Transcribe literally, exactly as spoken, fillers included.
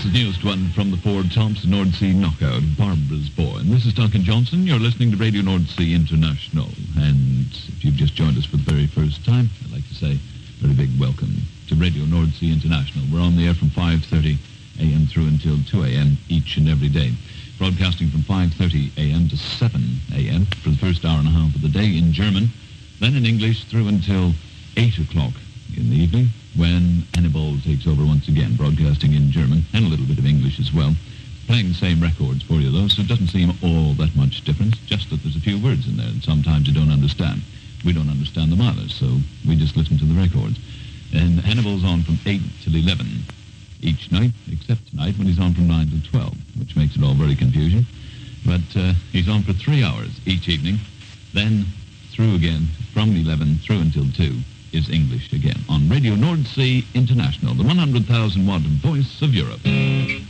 This is the newest one from the Ford Thompson North Sea Knockout, Barbara's Boy. And this is Duncan Johnson. You're listening to Radio North Sea International. And if you've just joined us for the very first time, I'd like to say a very big welcome to Radio North Sea International. We're on the air from five thirty a.m. through until two a.m. each and every day. Broadcasting from five thirty a.m. to seven a.m. for the first hour and a half of the day in German. Then in English through until eight o'clock in the evening, when Hannibal takes over once again, broadcasting in German and a little bit of English as well. Playing the same records for you, though, so it doesn't seem all that much difference, just that there's a few words in there that sometimes you don't understand. We don't understand them either, so we just listen to the records. And Hannibal's on from eight till eleven each night, except tonight when he's on from nine till twelve, which makes it all very confusing. But uh, he's on for three hours each evening, then through again from eleven through until two. Is English again on Radio North Sea International, the one hundred thousand watt voice of Europe.